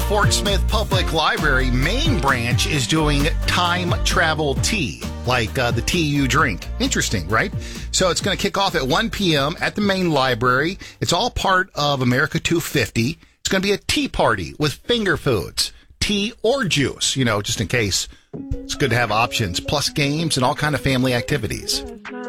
Fort Smith Public Library main branch is doing time travel tea, like the tea you drink. Interesting, right? So it's going to kick off at 1 p.m. at the main library. It's all part of America 250. It's going to be a tea party with finger foods, tea or juice, just in case. It's good to have options, plus games and all kind of family activities.